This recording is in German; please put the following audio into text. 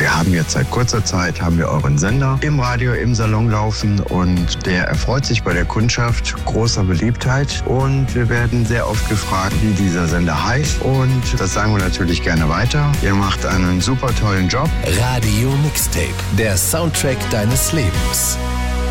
Wir haben jetzt seit kurzer Zeit euren Sender im Radio, im Salon laufen und der erfreut sich bei der Kundschaft großer Beliebtheit und wir werden sehr oft gefragt, wie dieser Sender heißt und das sagen wir natürlich gerne weiter. Ihr macht einen super tollen Job. Radio Mixtape, der Soundtrack deines Lebens.